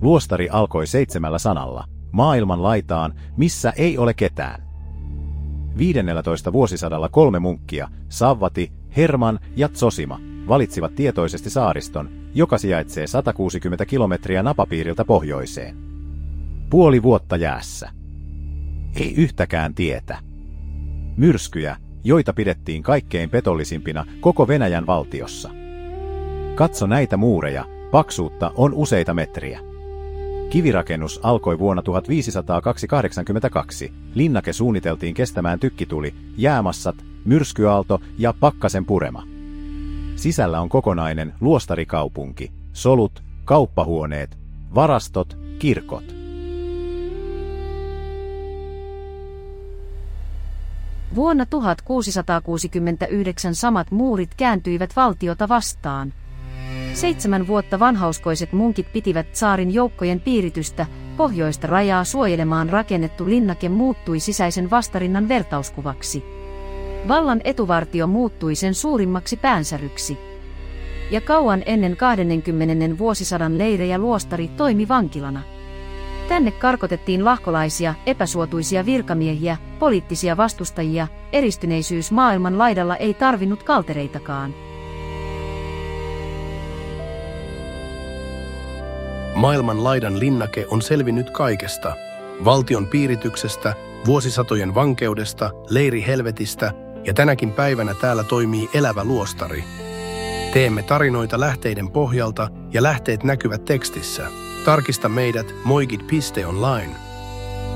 Luostari alkoi 7 sanalla. Maailman laitaan, missä ei ole ketään. 15. vuosisadalla 3 munkkia, Savvati, Herman ja Zosima, valitsivat tietoisesti saariston, joka sijaitsee 160 kilometriä napapiiriltä pohjoiseen. Puoli vuotta jäässä. Ei yhtäkään tietä. Myrskyjä, joita pidettiin kaikkein petollisimpina koko Venäjän valtiossa. Katso näitä muureja, paksuutta on useita metriä. Kivirakennus alkoi vuonna 1582. Linnake suunniteltiin kestämään tykkituli, jäämassat, myrskyaalto ja pakkasen purema. Sisällä on kokonainen luostarikaupunki, solut, kauppahuoneet, varastot, kirkot. Vuonna 1669 samat muurit kääntyivät valtiota vastaan. 7 vuotta vanhauskoiset munkit pitivät tsaarin joukkojen piiritystä, pohjoista rajaa suojelemaan rakennettu linnake muuttui sisäisen vastarinnan vertauskuvaksi. Vallan etuvartio muuttui sen suurimmaksi päänsäryksi. Ja kauan ennen 20. vuosisadan leirejä luostari toimi vankilana. Tänne karkotettiin lahkolaisia, epäsuotuisia virkamiehiä, poliittisia vastustajia, eristyneisyys maailman laidalla ei tarvinnut kaltereitakaan. Maailman laidan linnake on selvinnyt kaikesta. Valtion piirityksestä, vuosisatojen vankeudesta, leirihelvetistä ja tänäkin päivänä täällä toimii elävä luostari. Teemme tarinoita lähteiden pohjalta ja lähteet näkyvät tekstissä. Tarkista meidät moigit.online.